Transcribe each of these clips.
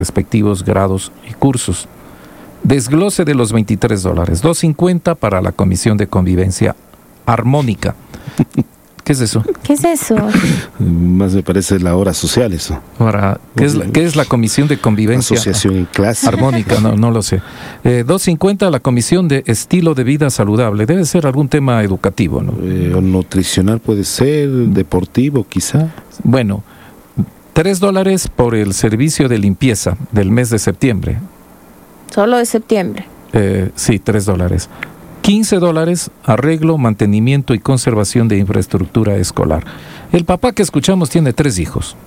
respectivos grados y cursos. Desglose de los $23, $2.50 para la Comisión de Convivencia Armónica. ¿Qué es eso? ¿Qué es eso? Más me parece la hora social eso. Ahora, ¿qué es la Comisión de Convivencia Asociación en clase. Armónica? No lo sé. $2.50 la Comisión de Estilo de Vida Saludable. Debe ser algún tema educativo, ¿no? O nutricional puede ser, deportivo quizá. Bueno, $3 por el servicio de limpieza del mes de septiembre. Solo de septiembre. Sí, $3. $15 arreglo, mantenimiento y conservación de infraestructura escolar. El papá que escuchamos tiene 3 hijos.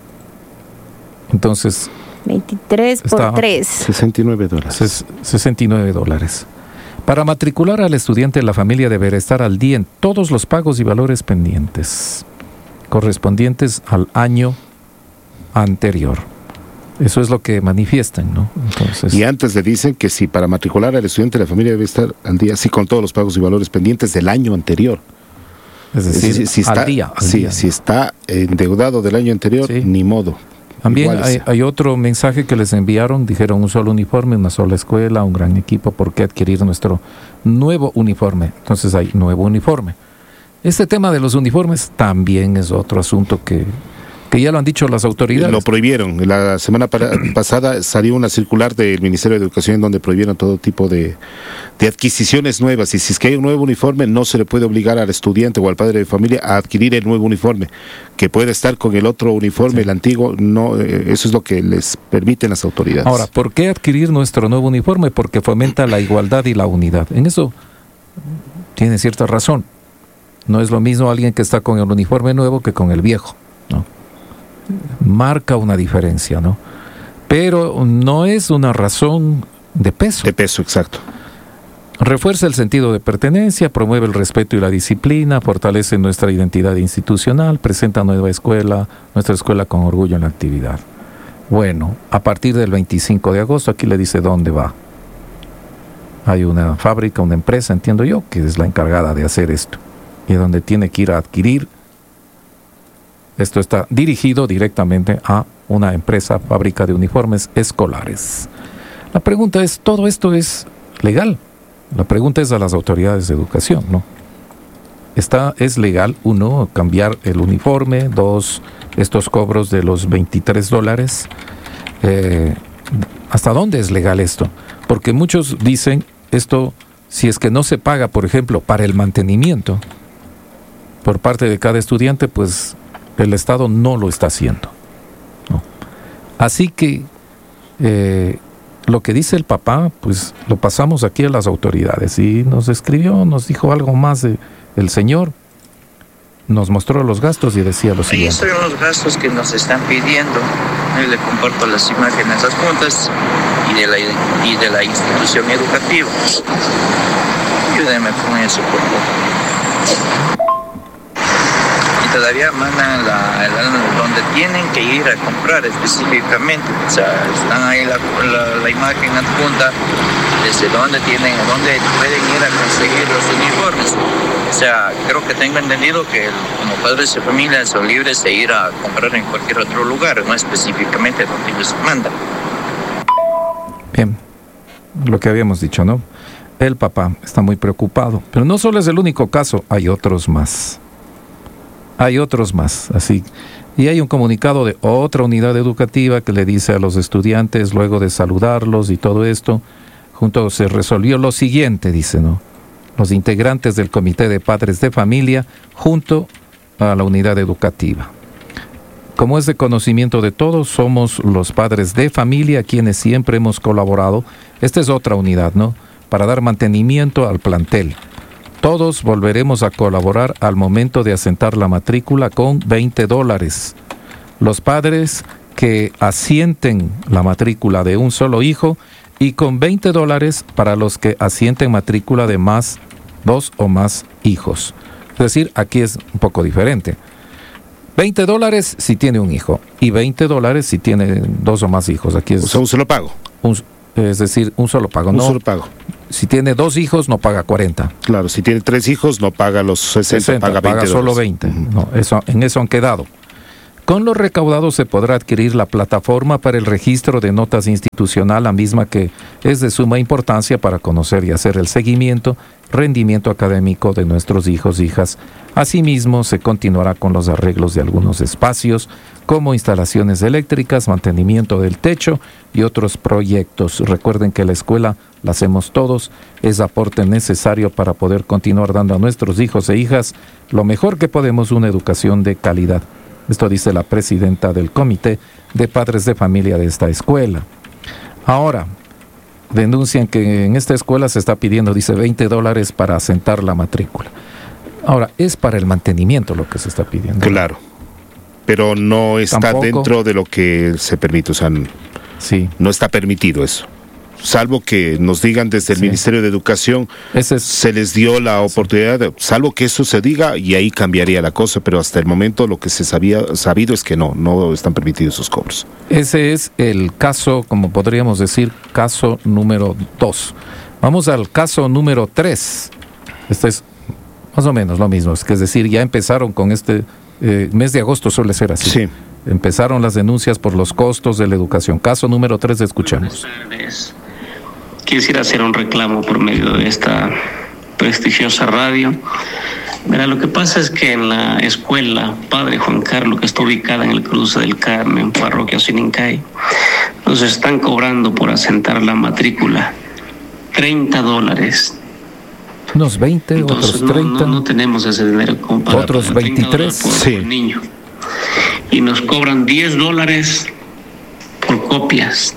Entonces 23 por 3. $69. $69. Para matricular al estudiante, la familia deberá estar al día en todos los pagos y valores pendientes correspondientes al año anterior. Eso es lo que manifiestan, ¿no? Entonces, y antes le dicen que si para matricular al estudiante la familia debe estar al día, sí, con todos los pagos y valores pendientes del año anterior. es decir, si está, al día. Si está endeudado del año anterior, Sí. ni modo. También hay otro mensaje que les enviaron, dijeron un solo uniforme, una sola escuela, un gran equipo, ¿por qué adquirir nuestro nuevo uniforme? Entonces hay nuevo uniforme. Este tema de los uniformes también es otro asunto que ya lo han dicho las autoridades. Lo prohibieron. La semana pasada salió una circular del Ministerio de Educación en donde prohibieron todo tipo de adquisiciones nuevas. Y si es que hay un nuevo uniforme, no se le puede obligar al estudiante o al padre de familia a adquirir el nuevo uniforme, que puede estar con el otro uniforme, sí. El antiguo. No, eso es lo que les permiten las autoridades. Ahora, ¿por qué adquirir nuestro nuevo uniforme? Porque fomenta la igualdad y la unidad. En eso tiene cierta razón. No es lo mismo alguien que está con el uniforme nuevo que con el viejo, ¿no? Marca una diferencia, ¿no? Pero no es una razón de peso. De peso, exacto. Refuerza el sentido de pertenencia, promueve el respeto y la disciplina, fortalece nuestra identidad institucional, presenta nuestra escuela con orgullo en la actividad. Bueno, a partir del 25 de agosto, aquí le dice dónde va. Hay una fábrica, una empresa, entiendo yo, que es la encargada de hacer esto. Y donde tiene que ir a adquirir. Esto está dirigido directamente a una empresa, fábrica de uniformes escolares. La pregunta es, ¿todo esto es legal? La pregunta es a las autoridades de educación, ¿no? ¿Es legal, 1, cambiar el uniforme? 2, estos cobros de los $23? ¿Hasta dónde es legal esto? Porque muchos dicen, esto, si es que no se paga, por ejemplo, para el mantenimiento por parte de cada estudiante, pues el Estado no lo está haciendo, ¿no? Así que lo que dice el papá, pues lo pasamos aquí a las autoridades. Y nos escribió, nos dijo algo más el señor, nos mostró los gastos y decía lo siguiente. Ahí son los gastos que nos están pidiendo. Ahí le comparto las imágenes adjuntas y de la institución educativa. Ayúdenme con eso, por favor. Todavía mandan donde tienen que ir a comprar específicamente. O sea, están ahí la imagen adjunta desde dónde pueden ir a conseguir los uniformes. O sea, creo que tengo entendido que como padres de familia son libres de ir a comprar en cualquier otro lugar, no específicamente donde ellos mandan. Bien, lo que habíamos dicho, ¿no? El papá está muy preocupado, pero no solo es el único caso, hay otros más. Así. Y hay un comunicado de otra unidad educativa que le dice a los estudiantes, luego de saludarlos y todo esto, se resolvió lo siguiente, dice, ¿no? Los integrantes del Comité de Padres de Familia, junto a la unidad educativa. Como es de conocimiento de todos, somos los padres de familia quienes siempre hemos colaborado. Esta es otra unidad, ¿no? Para dar mantenimiento al plantel. Todos volveremos a colaborar al momento de asentar la matrícula con $20. Los padres que asienten la matrícula de un solo hijo y con $20 para los que asienten matrícula de 2 o más hijos. Es decir, aquí es un poco diferente. $20 si tiene un hijo y $20 si tiene 2 o más hijos. Aquí es, o sea, un solo pago. Es decir, un solo pago. Un solo pago. Si tiene 2 hijos, no paga 40. Claro, si tiene 3 hijos, no paga los 60, paga $20. Paga solo 20. No, en eso han quedado. Con lo recaudado se podrá adquirir la plataforma para el registro de notas institucional, la misma que es de suma importancia para conocer y hacer el seguimiento, rendimiento académico de nuestros hijos e hijas. Asimismo, se continuará con los arreglos de algunos espacios, como instalaciones eléctricas, mantenimiento del techo y otros proyectos. Recuerden que la escuela la hacemos todos, es aporte necesario para poder continuar dando a nuestros hijos e hijas lo mejor que podemos, una educación de calidad. Esto dice la presidenta del Comité de Padres de Familia de esta escuela. Ahora, denuncian que en esta escuela se está pidiendo, dice, $20 para asentar la matrícula. Ahora, es para el mantenimiento lo que se está pidiendo. Claro, pero no está Tampoco dentro de lo que se permite, o sea, sí, no está permitido eso. Salvo que nos digan desde el Ministerio de Educación, se les dio la oportunidad, salvo que eso se diga, y ahí cambiaría la cosa, pero hasta el momento lo que se sabido es que no están permitidos esos cobros. Ese es el caso, como podríamos decir, caso número 2. Vamos al caso número 3. Este es más o menos lo mismo, es decir, ya empezaron con este mes de agosto, suele ser así. Sí. Empezaron las denuncias por los costos de la educación. Caso número 3, escuchamos. Quisiera hacer un reclamo por medio de esta prestigiosa radio. Mira, lo que pasa es que en la escuela Padre Juan Carlos, que está ubicada en el Cruce del Carmen, parroquia Sinincay, nos están cobrando por asentar la matrícula $30. Unos 20, entonces, otros 30. No tenemos ese dinero como para otros 23 por niño. Y nos cobran $10 por copias.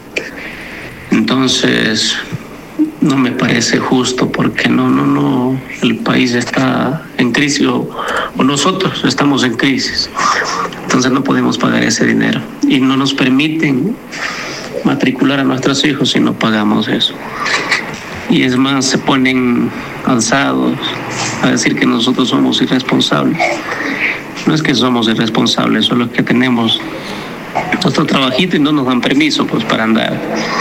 Entonces, no me parece justo, porque no, el país está en crisis, o nosotros estamos en crisis. Entonces no podemos pagar ese dinero y no nos permiten matricular a nuestros hijos si no pagamos eso. Y es más, se ponen alzados a decir que nosotros somos irresponsables. No es que somos irresponsables, solo que tenemos nuestro trabajito y no nos dan permiso pues para andar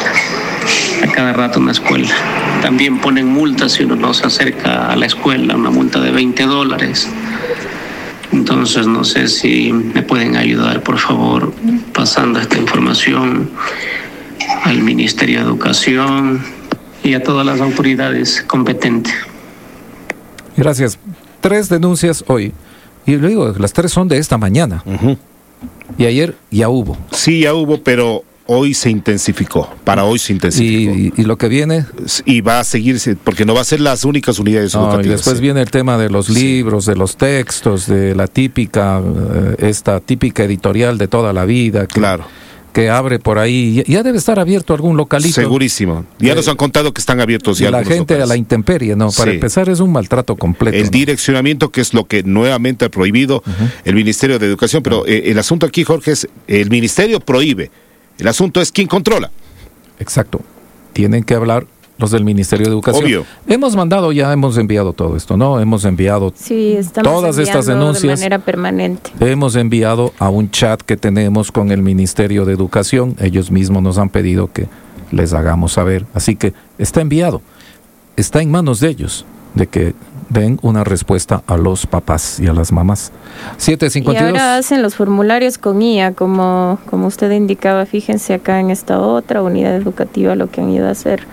a cada rato en la escuela. También ponen multas si uno no se acerca a la escuela, una multa de $20. Entonces no sé si me pueden ayudar, por favor, pasando esta información al Ministerio de Educación y a todas las autoridades competentes. Gracias. 3 denuncias hoy. Y le digo, las 3 son de esta mañana. Uh-huh. Y ayer ya hubo. Sí, ya hubo, pero hoy se intensificó. Para hoy se intensificó. ¿Y lo que viene? Y va a seguirse, porque no va a ser las únicas unidades educativas. Y después viene el tema de los libros, de los textos, de la típica, esta típica editorial de toda la vida. Claro. Que abre por ahí, ya debe estar abierto algún localito. Segurísimo. Ya nos han contado que están abiertos ya. Y la gente locales a la intemperie, ¿no? Para empezar es un maltrato completo. El direccionamiento, que es lo que nuevamente ha prohibido el Ministerio de Educación, pero el asunto aquí, Jorge, es el Ministerio prohíbe. El asunto es quién controla. Exacto. Tienen que hablar los del Ministerio de Educación. Obvio. Hemos enviado todo esto, ¿no? Hemos enviado todas estas denuncias de manera permanente. Hemos enviado a un chat que tenemos con el Ministerio de Educación. Ellos mismos nos han pedido que les hagamos saber. Así que está enviado. Está en manos de ellos, de que den una respuesta a los papás y a las mamás. 7:52. Y ahora hacen los formularios con IA, como usted indicaba. Fíjense acá en esta otra unidad educativa lo que han ido a hacer.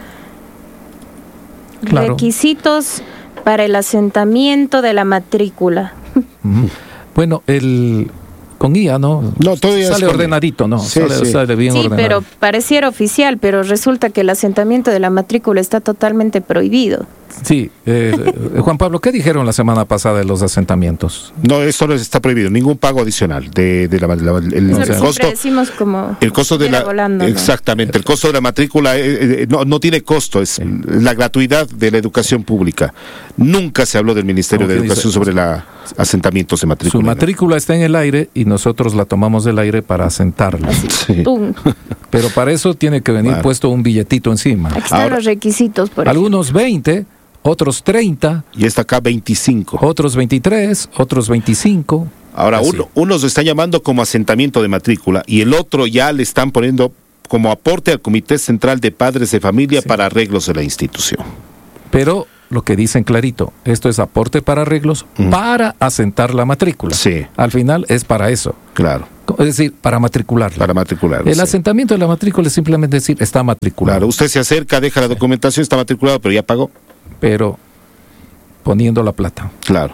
Claro. Requisitos para el asentamiento de la matrícula. Bueno, con IA, ¿no? No, todavía sale ordenadito, ¿no? Sí, sale bien ordenado. Sí, pero pareciera oficial, pero resulta que el asentamiento de la matrícula está totalmente prohibido. Sí, Juan Pablo, ¿qué dijeron la semana pasada de los asentamientos? No, esto no está prohibido, ningún pago adicional el costo. Decimos como el costo de la volando, exactamente, ¿no? El costo de la matrícula no tiene costo, es la gratuidad de la educación pública. Nunca se habló del Ministerio de Educación sobre asentamientos de matrícula. Su matrícula está en el aire y nosotros la tomamos del aire para asentarla. Sí. Pero para eso tiene que venir puesto un billetito encima. Aquí están los requisitos, por algunos 20, otros 30. Y está acá 25. Otros 23, otros 25. Ahora, unos lo están llamando como asentamiento de matrícula y el otro ya le están poniendo como aporte al Comité Central de Padres de Familia para arreglos de la institución. Pero lo que dicen clarito, esto es aporte para arreglos para asentar la matrícula. Sí. Al final es para eso. Claro. Es decir, para matricularlo. Para matricular. El asentamiento de la matrícula es simplemente decir, está matriculado. Claro, usted se acerca, deja la documentación, está matriculado, pero ya pagó. Pero poniendo la plata. Claro.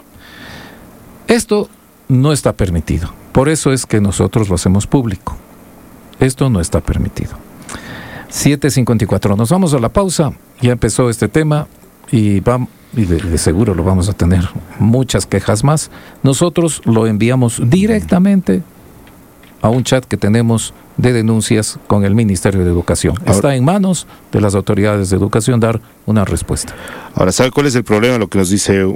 Esto no está permitido. Por eso es que nosotros lo hacemos público. Esto no está permitido. 7:54. Nos vamos a la pausa. Ya empezó este tema y de seguro lo vamos a tener muchas quejas más. Nosotros lo enviamos directamente a un chat que tenemos de denuncias con el Ministerio de Educación. Está en manos de las autoridades de educación dar una respuesta. Ahora, ¿sabe cuál es el problema? Lo que nos dice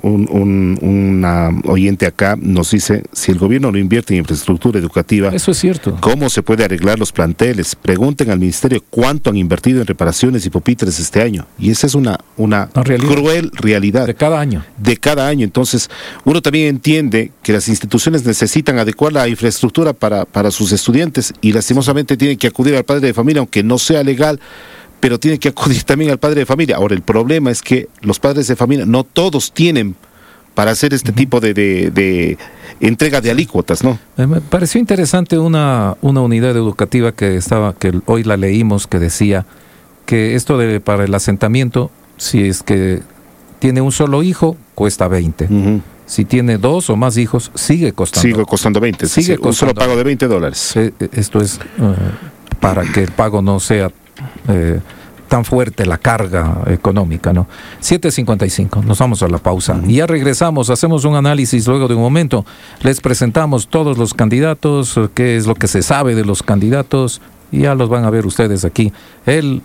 una oyente acá, nos dice, si el gobierno no invierte en infraestructura educativa, eso es cierto. ¿Cómo se puede arreglar los planteles? Pregunten al Ministerio cuánto han invertido en reparaciones y pupitres este año. Y esa es una cruel realidad. De cada año. De cada año. Entonces, uno también entiende que las instituciones necesitan adecuar la infraestructura para sus estudiantes y lastimosamente tienen que acudir al padre de familia, aunque no sea legal, pero tiene que acudir también al padre de familia. Ahora, el problema es que los padres de familia no todos tienen para hacer este tipo de entrega de alícuotas, ¿no? Me pareció interesante una unidad educativa que hoy la leímos, que decía que esto para el asentamiento, si es que tiene un solo hijo, cuesta 20. Uh-huh. Si tiene 2 o más hijos, sigue costando 20. Un solo pago de $20. Esto es para que el pago no sea tan fuerte la carga económica, ¿no? 7:55, nos vamos a la pausa. Y ya regresamos, hacemos un análisis luego de un momento. Les presentamos todos los candidatos, qué es lo que se sabe de los candidatos, y ya los van a ver ustedes aquí. El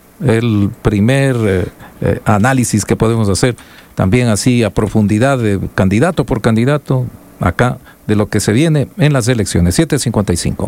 primer análisis que podemos hacer, también así a profundidad, de candidato por candidato, acá, de lo que se viene en las elecciones. 7:55.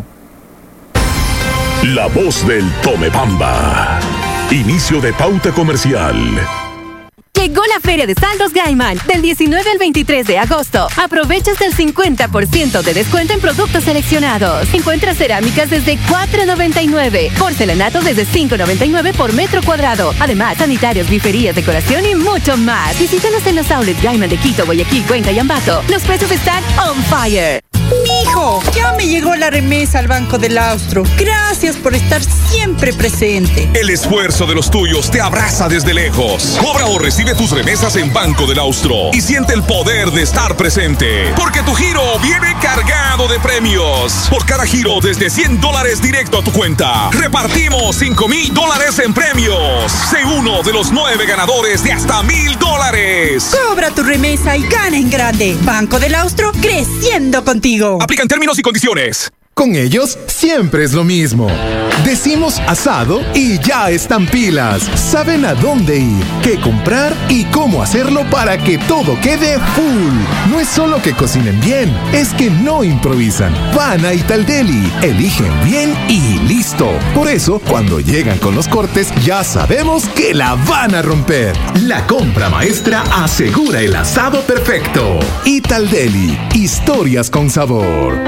La voz del Tomebamba. Inicio de pauta comercial. Llegó la Feria de Saldos Gaiman, del 19 al 23 de agosto. Aprovecha hasta el 50% de descuento en productos seleccionados. Encuentra cerámicas desde $4.99, porcelanato desde $5.99 por metro cuadrado. Además, sanitarios, biferías, decoración y mucho más. Visítanos en los outlets Gaiman de Quito, Guayaquil, Cuenca y Ambato. Los precios están on fire. Mijo, ya me llegó la remesa al Banco del Austro. Gracias por estar siempre presente. El esfuerzo de los tuyos te abraza desde lejos. Cobra o recibe tus remesas en Banco del Austro y siente el poder de estar presente. Porque tu giro viene cargado de premios. Por cada giro desde $100 directo a tu cuenta, repartimos $5,000 en premios. Sé uno de los 9 ganadores de hasta $1,000. Cobra tu remesa y gana en grande. Banco del Austro, creciendo contigo. Aplican términos y condiciones. Con ellos siempre es lo mismo. Decimos asado y ya están pilas. Saben a dónde ir, qué comprar y cómo hacerlo para que todo quede full. No es solo que cocinen bien, es que no improvisan. Van a Italdeli, eligen bien y listo. Por eso, cuando llegan con los cortes, ya sabemos que la van a romper. La compra maestra asegura el asado perfecto. Italdeli, historias con sabor.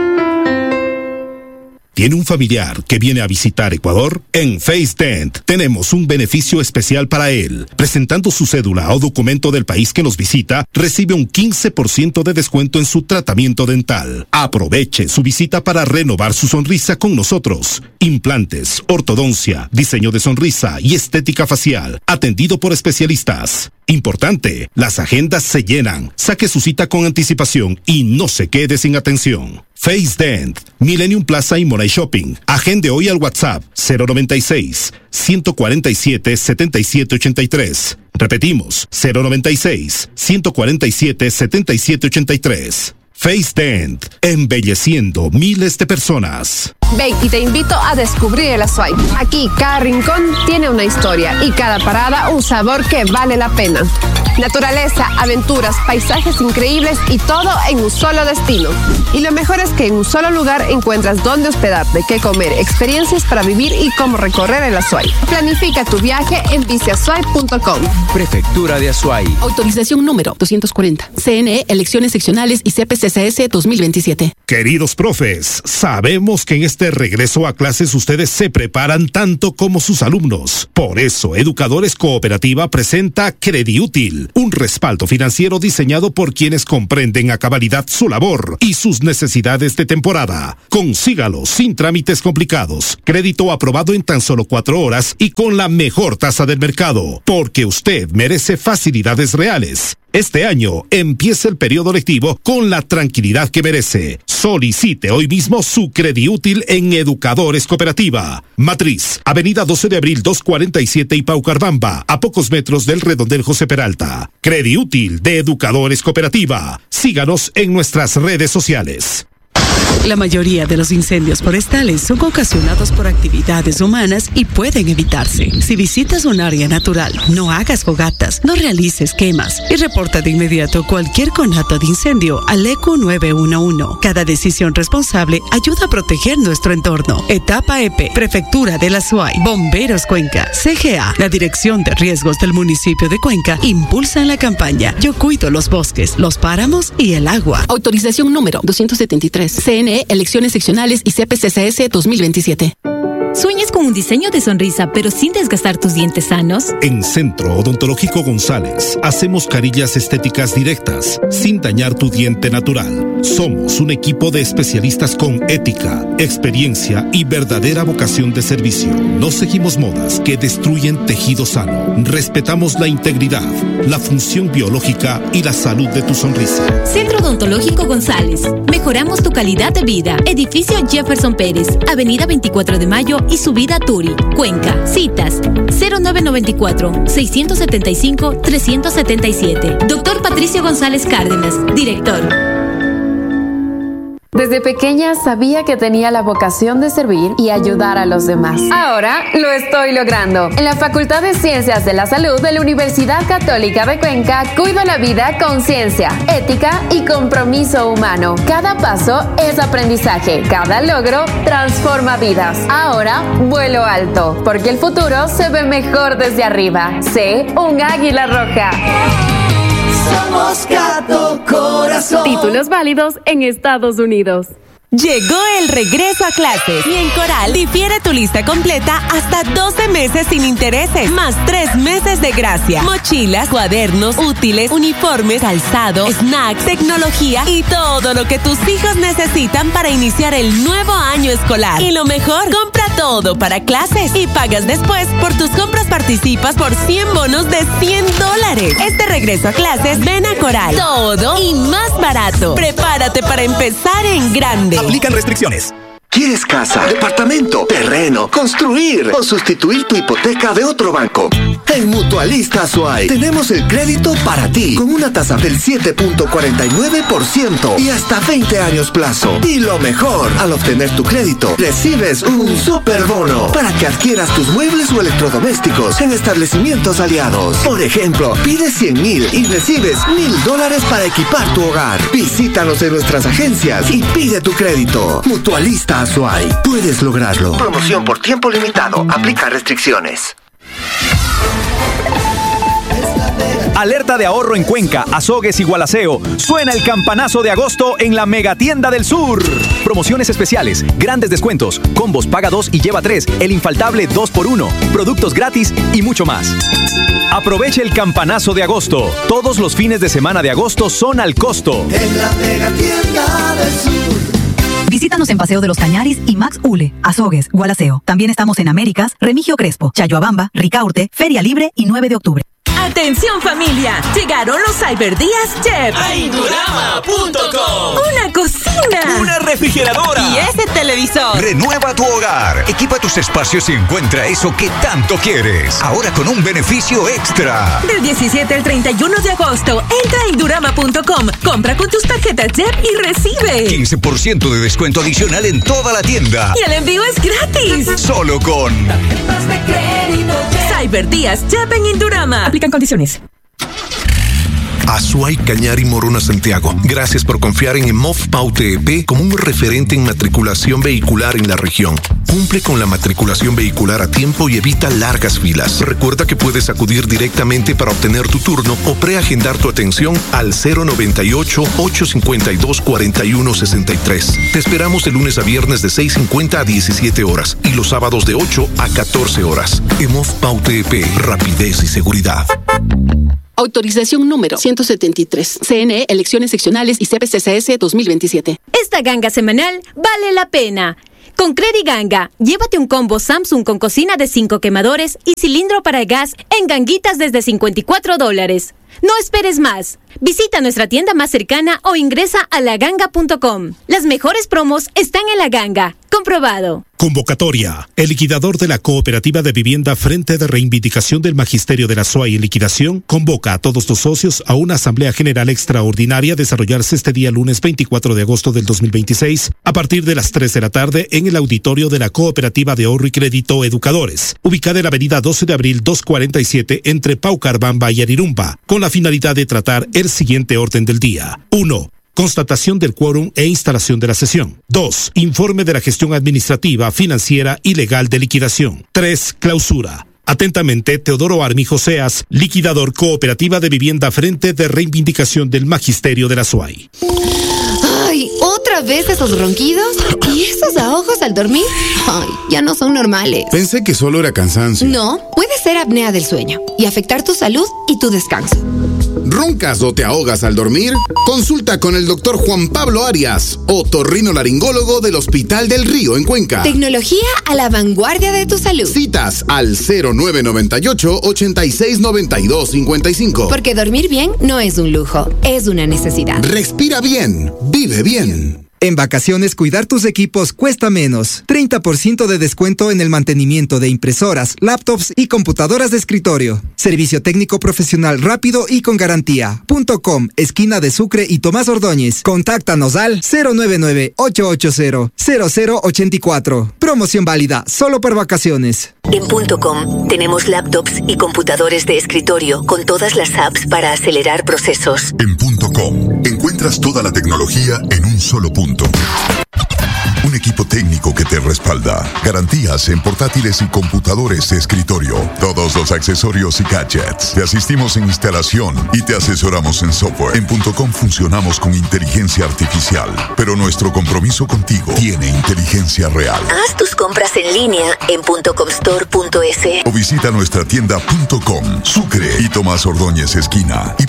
¿Tiene un familiar que viene a visitar Ecuador? En FaceDent tenemos un beneficio especial para él. Presentando su cédula o documento del país que nos visita, recibe un 15% de descuento en su tratamiento dental. Aproveche su visita para renovar su sonrisa con nosotros. Implantes, ortodoncia, diseño de sonrisa y estética facial. Atendido por especialistas. Importante, las agendas se llenan. Saque su cita con anticipación y no se quede sin atención. FaceDent, Millennium Plaza y Moray Shopping. Agende hoy al WhatsApp 096-147-7783. Repetimos, 096-147-7783. FaceDent, embelleciendo miles de personas. Ven y te invito a descubrir el Azuay. Aquí cada rincón tiene una historia y cada parada un sabor que vale la pena. Naturaleza, aventuras, paisajes increíbles y todo en un solo destino. Y lo mejor es que en un solo lugar encuentras dónde hospedarte, qué comer, experiencias para vivir y cómo recorrer el Azuay. Planifica tu viaje en viceazuay.com. Prefectura de Azuay. Autorización número 240. CNE, elecciones seccionales y CPCCS 2027. Queridos profes, sabemos que en esta este regreso a clases ustedes se preparan tanto como sus alumnos. Por eso, Educadores Cooperativa presenta CrediÚtil, un respaldo financiero diseñado por quienes comprenden a cabalidad su labor y sus necesidades de temporada. Consígalo sin trámites complicados, crédito aprobado en tan solo 4 horas y con la mejor tasa del mercado, porque usted merece facilidades reales. Este año empieza el periodo lectivo con la tranquilidad que merece. Solicite hoy mismo su CrediÚtil en Educadores Cooperativa. Matriz, Avenida 12 de Abril 247 y Paucarbamba, a pocos metros del Redondel José Peralta. CrediÚtil de Educadores Cooperativa. Síganos en nuestras redes sociales. La mayoría de los incendios forestales son ocasionados por actividades humanas y pueden evitarse. Si visitas un área natural, no hagas fogatas, no realices quemas y reporta de inmediato cualquier conato de incendio al ECU 911. Cada decisión responsable ayuda a proteger nuestro entorno. Etapa EP, Prefectura de la SUAY, Bomberos Cuenca, CGA, la Dirección de Riesgos del municipio de Cuenca impulsan la campaña Yo cuido los bosques, los páramos y el agua. Autorización número 273. CNE, Elecciones Seccionales y CPCCS 2027. ¿Sueñas con un diseño de sonrisa pero sin desgastar tus dientes sanos? En Centro Odontológico González hacemos carillas estéticas directas sin dañar tu diente natural. Somos un equipo de especialistas con ética, experiencia y verdadera vocación de servicio. No seguimos modas que destruyen tejido sano. Respetamos la integridad, la función biológica y la salud de tu sonrisa. Centro Odontológico González. Mejoramos tu calidad de vida. Edificio Jefferson Pérez, Avenida 24 de Mayo y subida Turi, Cuenca. Citas 0994-675-377. Doctor Patricio González Cárdenas, director. Desde pequeña sabía que tenía la vocación de servir y ayudar a los demás. Ahora lo estoy logrando. En la Facultad de Ciencias de la Salud de la Universidad Católica de Cuenca, cuido la vida con ciencia, ética y compromiso humano. Cada paso es aprendizaje. Cada logro transforma vidas. Ahora vuelo alto, porque el futuro se ve mejor desde arriba. Sé un águila roja. Somos Gato Corazón. Títulos válidos en Estados Unidos. Llegó el regreso a clases y en Coral difiere tu lista completa hasta 12 meses sin intereses, más 3 meses de gracia. Mochilas, cuadernos, útiles, uniformes, calzado, snacks, tecnología y todo lo que tus hijos necesitan para iniciar el nuevo año escolar. Y lo mejor, compra todo para clases y pagas después. Por tus compras participas por 100 bonos de $100. Este regreso a clases, ven a Coral. Todo y más barato. Prepárate para empezar en grande. Aplican restricciones. ¿Quieres casa, departamento, terreno, construir o sustituir tu hipoteca de otro banco? En Mutualista SUAY tenemos el crédito para ti con una tasa del 7.49% y hasta 20 años plazo. Y lo mejor, al obtener tu crédito, recibes un super bono para que adquieras tus muebles o electrodomésticos en establecimientos aliados. Por ejemplo, pides 100,000 y recibes $1,000 para equipar tu hogar. Visítanos en nuestras agencias y pide tu crédito. Mutualista SUAY. Puedes lograrlo. Promoción por tiempo limitado. Aplica restricciones. Alerta de ahorro en Cuenca, Azogues y Gualaceo. Suena el campanazo de agosto en la Megatienda del Sur. Promociones especiales, grandes descuentos, combos paga 2 y lleva 3, el infaltable 2x1, productos gratis y mucho más. Aproveche el campanazo de agosto. Todos los fines de semana de agosto son al costo. En la Megatienda del Sur. Visítanos en Paseo de los Cañaris y Max Ule, Azogues, Gualaceo. También estamos en Américas, Remigio Crespo, Chayoabamba, Ricaurte, Feria Libre y 9 de octubre. ¡Atención familia! Llegaron los Cyberdías Chef. A Indurama.com. ¡Una cocina! ¡Una refrigeradora! ¡Y ese televisor! Renueva tu hogar. Equipa tus espacios y encuentra eso que tanto quieres. Ahora con un beneficio extra. Del 17 al 31 de agosto, entra a Indurama.com, compra con tus tarjetas JEP y recibe 15% de descuento adicional en toda la tienda. Y el envío es gratis. Solo con tarjetas de crédito JEP. Cyberdías JEP en Indurama. Aplican condiciones. Azuay, Cañar y Morona, Santiago. Gracias por confiar en EMOV Paute EP como un referente en matriculación vehicular en la región. Cumple con la matriculación vehicular a tiempo y evita largas filas. Recuerda que puedes acudir directamente para obtener tu turno o preagendar tu atención al 098-852-4163. Te esperamos de lunes a viernes de 6:50 a 17 horas y los sábados de 8 a 14 horas. EMOV Paute EP, rapidez y seguridad. Autorización número 173. CNE, elecciones seccionales y CPCCS 2027. Esta ganga semanal vale la pena. Con Credit-Ganga, llévate un combo Samsung con cocina de 5 quemadores y cilindro para gas en ganguitas desde $54. No esperes más. Visita nuestra tienda más cercana o ingresa a laganga.com. Las mejores promos están en La Ganga. Comprobado. Convocatoria. El liquidador de la Cooperativa de Vivienda Frente de Reivindicación del Magisterio de la SUAY en liquidación convoca a todos los socios a una asamblea general extraordinaria a desarrollarse este día lunes 24 de agosto del 2026 a partir de las 3 de la tarde en el auditorio de la Cooperativa de Ahorro y Crédito Educadores, ubicada en la avenida 12 de abril 247 entre Paucarbamba y Arirumpa, con la finalidad de tratar el siguiente orden del día. 1. Constatación del quórum e instalación de la sesión. 2. Informe de la gestión administrativa, financiera y legal de liquidación. 3. Clausura. Atentamente, Teodoro Armijo Seas, liquidador Cooperativa de Vivienda Frente de Reivindicación del Magisterio de la SUAY. Ay, ¿otra vez esos ronquidos? ¿Y esos ahogos al dormir? Ay, ya no son normales. Pensé que solo era cansancio. No, puede ser apnea del sueño y afectar tu salud y tu descanso. ¿Roncas o te ahogas al dormir? Consulta con el doctor Juan Pablo Arias, otorrinolaringólogo del Hospital del Río en Cuenca. Tecnología a la vanguardia de tu salud. Citas al 0998-869255. Porque dormir bien no es un lujo, es una necesidad. Respira bien, vive bien. En vacaciones, cuidar tus equipos cuesta menos. 30% de descuento en el mantenimiento de impresoras, laptops y computadoras de escritorio. Servicio técnico profesional rápido y con garantía. .com, esquina de Sucre y Tomás Ordóñez. Contáctanos al 099-880-0084. Promoción válida solo por vacaciones. En .com tenemos laptops y computadores de escritorio con todas las apps para acelerar procesos. En .com encuentras toda la tecnología en un solo punto. Un equipo técnico que te respalda. Garantías en portátiles y computadores de escritorio. Todos los accesorios y gadgets. Te asistimos en instalación y te asesoramos en software. En .com funcionamos con inteligencia artificial, pero nuestro compromiso contigo tiene inteligencia real. Haz tus compras en línea en .comstore.es o visita nuestra tienda .com, Sucre y Tomás Ordóñez esquina.